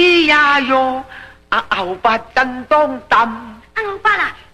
咿呀哟，啊，后八震动荡。 后八啦，